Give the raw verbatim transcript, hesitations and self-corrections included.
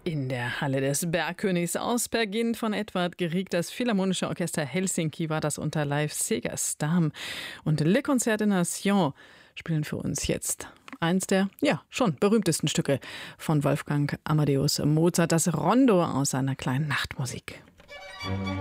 In der Halle des Bergkönigs aus Bergin von Edvard Grieg, das Philharmonische Orchester Helsinki, war das unter Leif Segerstam. Und Le Concert Nation spielen für uns jetzt eins der, ja, schon berühmtesten Stücke von Wolfgang Amadeus Mozart, das Rondo aus seiner kleinen Nachtmusik.